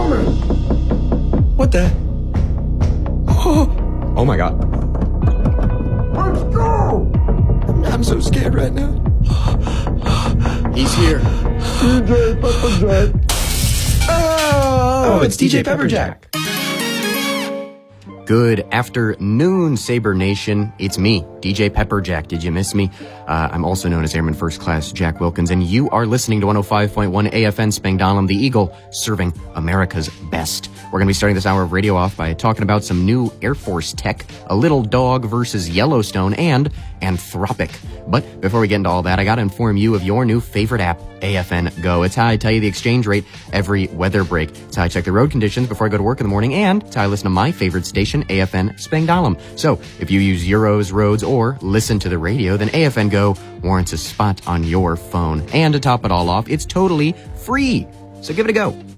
What the? Oh my God. Let's go! I'm so scared right now. He's here. DJ Pepperjack. Oh, it's DJ Pepperjack. Good afternoon, Saber Nation. It's me, DJ Pepperjack. Did you miss me? I'm also known as Airman First Class Jack Wilkins, and you are listening to 105.1 AFN Spangdahlem, the Eagle, serving America's best. We're going to be starting this hour of radio off by talking about some new Air Force tech, a little dog versus Yellowstone, and Anthropic. But before we get into all that, I got to inform you of your new favorite app, AFN Go. It's how I tell you the exchange rate every weather break. It's how I check the road conditions before I go to work in the morning, and it's how I listen to my favorite station, AFN Spangdahlem. So if you use Euros, roads, or listen to the radio, then AFN Go warrants a spot on your phone. And to top it all off, it's totally free. So give it a go.